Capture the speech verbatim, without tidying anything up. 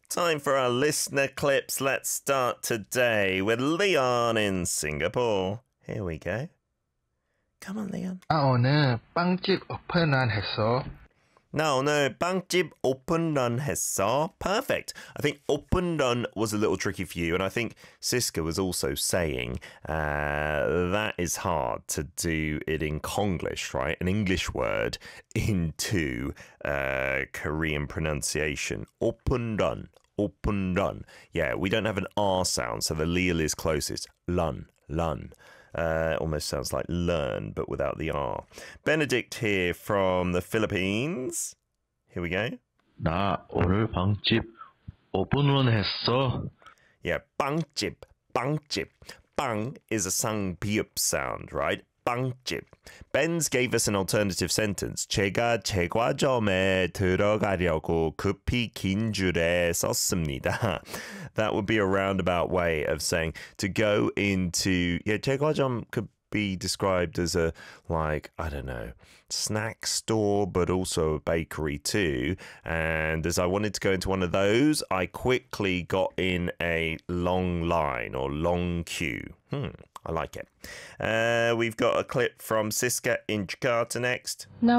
Time for our listener clips. Let's start today with Leon in Singapore. Here we go. Come on, Leon. 나 오늘 빵집 오픈런 했어. 나 오늘 빵집 오픈런 했어. Perfect. I think 오픈런 was a little tricky for you, and I think Siska was also saying uh, that is hard to do it in Konglish, right? An English word into uh, Korean pronunciation. 오픈런, 오픈런. Yeah, we don't have an R sound, so the leal is closest. 런, 런. Uh, almost sounds like learn, but without the R. Benedict here from the Philippines. Here we go. 나 오늘 빵집 오픈런 했어. Yeah, 빵집, 빵집. 빵 is a sung piup sound, right? 빵집. Benz gave us an alternative sentence. 제가 제과점에 들어가려고 급히 긴 줄에 섰습니다. That would be a roundabout way of saying to go into... Yeah, 제과점 could be described as a, like, I don't know, snack store, but also a bakery too. And as I wanted to go into one of those, I quickly got in a long line or long queue. Hmm, I like it. Uh, we've got a clip from Siska in Jakarta next. No.